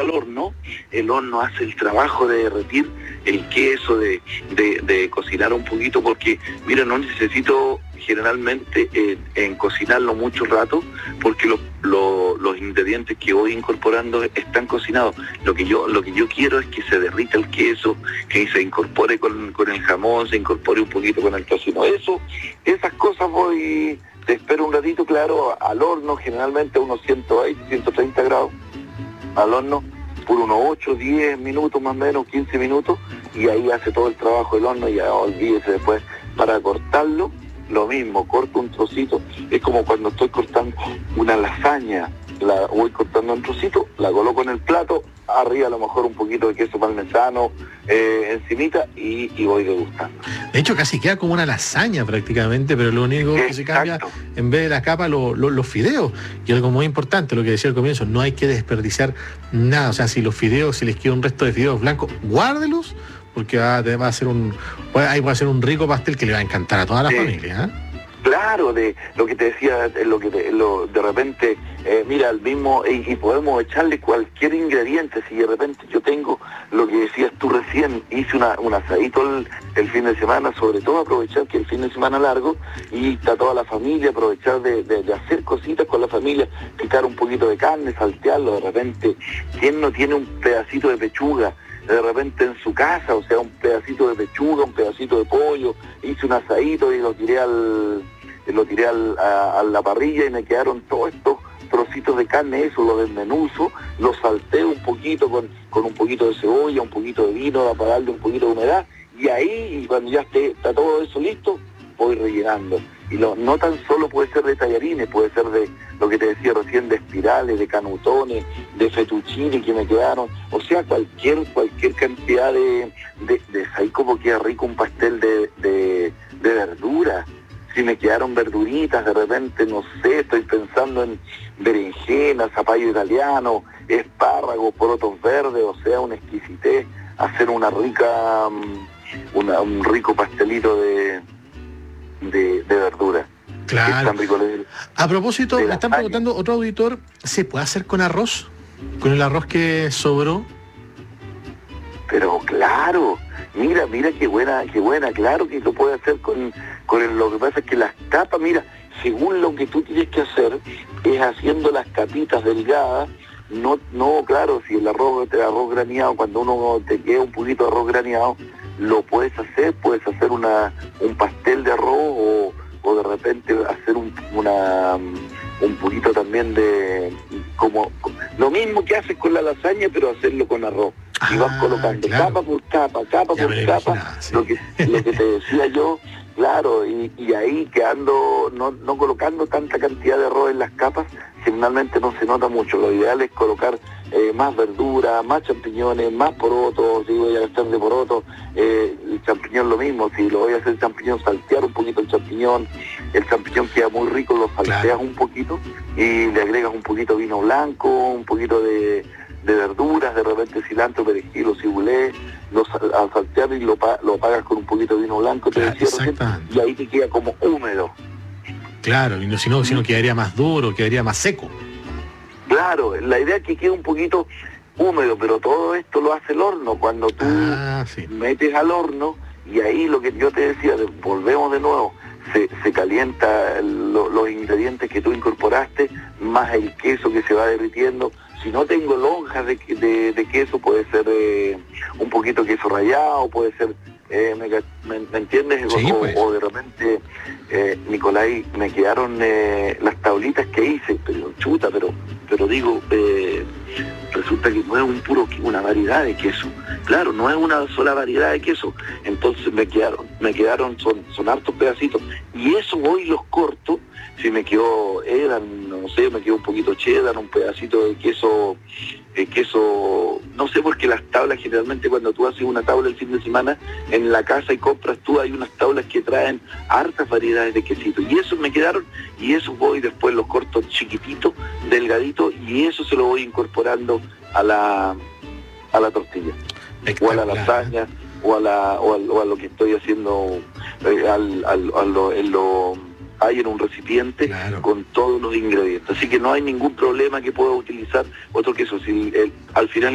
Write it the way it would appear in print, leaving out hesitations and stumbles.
al horno, el horno hace el trabajo de derretir el queso, de cocinar un poquito, porque, mira, no necesito generalmente en cocinarlo mucho rato, porque los ingredientes que voy incorporando están cocinados. Lo que yo quiero es que se derrita el queso, que se incorpore con el jamón, se incorpore un poquito con el tocino. Esas cosas te espero un ratito, claro, al horno, generalmente a unos 120, 130 grados, al horno, por unos 8, 10 minutos más o menos, 15 minutos, y ahí hace todo el trabajo el horno. Ya olvídese después, para cortarlo, lo mismo, corto un trocito, es como cuando estoy cortando una lasaña, la voy cortando en trocito, la coloco en el plato, arriba a lo mejor un poquito de queso parmesano, encimita, y voy degustando. De hecho, casi queda como una lasaña prácticamente, pero lo único que se cambia, en vez de la capa, los fideos. Y algo muy importante, lo que decía al comienzo, no hay que desperdiciar nada. O sea, si les queda un resto de fideos blancos, guárdelos, porque va a ser ahí va a ser un rico pastel que le va a encantar a toda la familia, ¿eh? Claro, de lo que te decía, de repente, mira, el mismo, y podemos echarle cualquier ingrediente. Si de repente yo tengo, lo que decías tú recién, hice un asadito el fin de semana, sobre todo aprovechar que el fin de semana largo, y está toda la familia, aprovechar de hacer cositas con la familia, picar un poquito de carne, saltearlo. De repente, ¿quién no tiene un pedacito de pechuga de repente en su casa? O sea, un pedacito de pechuga, un pedacito de pollo, hice un asadito y lo tiré a la parrilla, y me quedaron todos estos trocitos de carne, eso lo desmenuzo, lo salteo un poquito con un poquito de cebolla, un poquito de vino para darle un poquito de humedad, y ahí, cuando ya está todo eso listo, voy rellenando. Y no tan solo puede ser de tallarines, puede ser de lo que te decía recién, de espirales, de canutones, de fettuccine que me quedaron, o sea, cualquier cantidad de ahí como queda rico un pastel de verdura. Si me quedaron verduritas, de repente, no sé, estoy pensando en berenjena, zapallo italiano, espárragos, porotos verdes, o sea, una exquisitez, hacer un rico pastelito de verdura. Claro. A propósito, me están preguntando otro auditor, ¿se puede hacer con arroz? ¿Con el arroz que sobró? Pero claro, mira qué buena, claro que lo puede hacer lo que pasa es que las capas, mira, según lo que tú tienes que hacer, es haciendo las capitas delgadas. No, claro, si el arroz graneado, cuando uno te queda un poquito de arroz graneado, lo puedes hacer un pastel de arroz, o de repente hacer un poquito también de, como lo mismo que haces con la lasaña, pero hacerlo con arroz. Y vas colocando capa por capa, sí. lo que te decía yo, claro, y ahí quedando, no colocando tanta cantidad de arroz en las capas, generalmente no se nota mucho. Lo ideal es colocar más verdura, más champiñones, más porotos. Si voy a gastar de porotos, el champiñón lo mismo. Si lo voy a hacer champiñón, saltear un poquito el champiñón queda muy rico, lo salteas un poquito y le agregas un poquito de vino blanco, un poquito de verduras, de repente cilantro, perejil o cibulé, al saltear y lo apagas con un poquito de vino blanco, te decía recién, y ahí te queda como húmedo. Claro, y si no quedaría más duro, quedaría más seco. Claro, la idea es que quede un poquito húmedo, pero todo esto lo hace el horno. Cuando tú metes al horno, y ahí lo que yo te decía, volvemos de nuevo, se calienta los ingredientes que tú incorporaste, más el queso que se va derritiendo. Si no tengo lonjas de queso, puede ser un poquito de queso rallado, puede ser, ¿me entiendes? Sí, o de repente, Nicolai, me quedaron las tablitas que hice, pero digo, resulta que no es una variedad de queso. Claro, no es una sola variedad de queso. Entonces me quedaron, son hartos pedacitos. Y eso voy y los corto. Si me quedó, no sé, me quedó un poquito cheddar, un pedacito de queso, no sé, porque las tablas generalmente cuando tú haces una tabla el fin de semana en la casa y compras tú, hay unas tablas que traen hartas variedades de quesitos. Y esos me quedaron, y esos voy después los corto chiquititos, delgaditos, y eso se lo voy incorporando a la tortilla, o a la lasaña, o a lo que estoy haciendo, hay en un recipiente con todos los ingredientes. Así que no hay ningún problema que pueda utilizar otro queso. Si al final